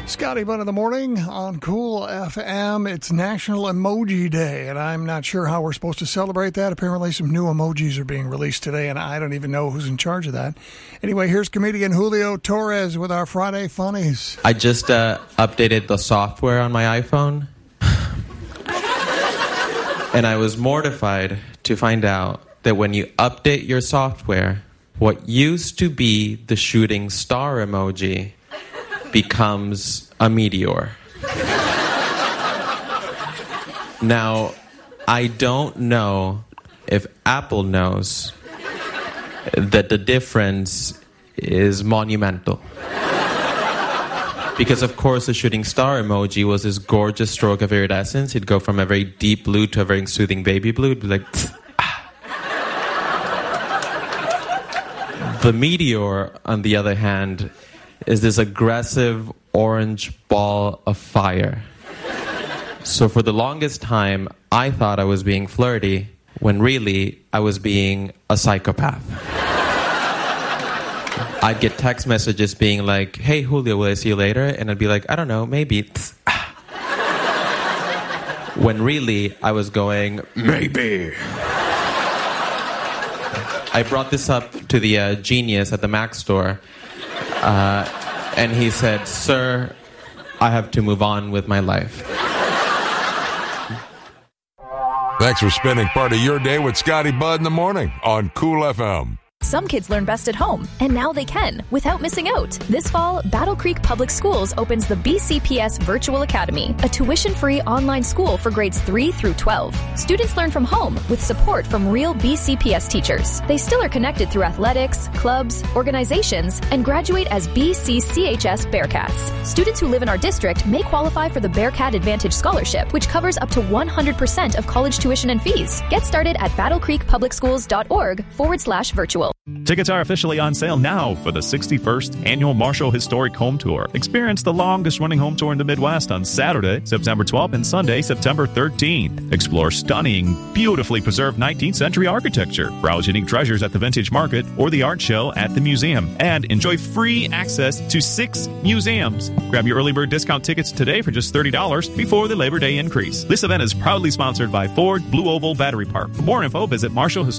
Scotty Bunn in the morning on Cool FM. It's National Emoji Day, and I'm not sure how we're supposed to celebrate that. Apparently some new emojis are being released today, and I don't even know who's in charge of that. Anyway, here's comedian Julio Torres with our Friday Funnies. I just updated the software on my iPhone, and I was mortified to find out that when you update your software, what used to be the shooting star emoji becomes a meteor. Now, I don't know if Apple knows that the difference is monumental. Because, of course, the shooting star emoji was this gorgeous stroke of iridescence. It'd go from a very deep blue to a very soothing baby blue. It'd be like... The meteor, on the other hand, is this aggressive orange ball of fire. So for the longest time, I thought I was being flirty, when really I was being a psychopath. I'd get text messages being like, "Hey Julio, will I see you later?" And I'd be like, "I don't know, maybe." When really I was going, "Maybe." I brought this up to the genius at the Mac store. And he said, "Sir, I have to move on with my life." Thanks for spending part of your day with Scotty Bunn in the morning on Cool FM. Some kids learn best at home, and now they can, without missing out. This fall, Battle Creek Public Schools opens the BCPS Virtual Academy, a tuition-free online school for grades 3 through 12. Students learn from home with support from real BCPS teachers. They still are connected through athletics, clubs, organizations, and graduate as BCCHS Bearcats. Students who live in our district may qualify for the Bearcat Advantage Scholarship, which covers up to 100% of college tuition and fees. Get started at battlecreekpublicschools.org/virtual. Tickets are officially on sale now for the 61st Annual Marshall Historic Home Tour. Experience the longest-running home tour in the Midwest on Saturday, September 12th, and Sunday, September 13th. Explore stunning, beautifully preserved 19th century architecture, browse unique treasures at the Vintage Market or the art show at the museum, and enjoy free access to 6 museums. Grab your early bird discount tickets today for just $30 before the Labor Day increase. This event is proudly sponsored by Ford Blue Oval Battery Park. For more info, visit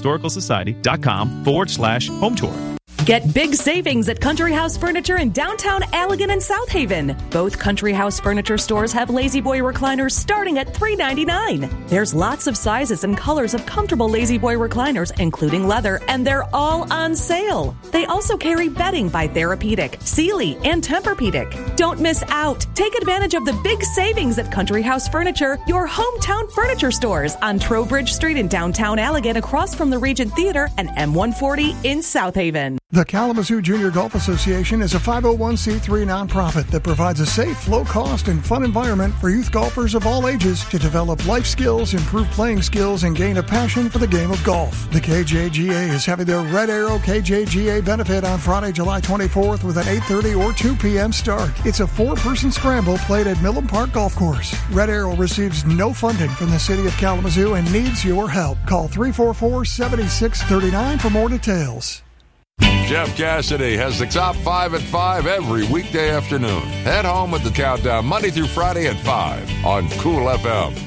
marshallhistoricalsociety.com/home tour. Get big savings at Country House Furniture in downtown Allegan and South Haven. Both Country House Furniture stores have Lazy Boy recliners starting at $3.99. There's lots of sizes and colors of comfortable Lazy Boy recliners, including leather, and they're all on sale. They also carry bedding by Therapeutic, Sealy, and Tempur-Pedic. Don't miss out. Take advantage of the big savings at Country House Furniture, your hometown furniture stores on Trowbridge Street in downtown Allegan, across from the Regent Theater, and M140 in South Haven. The Kalamazoo Junior Golf Association is a 501c3 nonprofit that provides a safe, low-cost, and fun environment for youth golfers of all ages to develop life skills, improve playing skills, and gain a passion for the game of golf. The KJGA is having their Red Arrow KJGA benefit on Friday, July 24th with an 8:30 or 2 p.m. start. It's a 4-person scramble played at Millen Park Golf Course. Red Arrow receives no funding from the City of Kalamazoo and needs your help. Call 344-7639 for more details. Jeff Cassidy has the top 5 at 5 every weekday afternoon. Head home with the countdown Monday through Friday at 5 on Cool FM.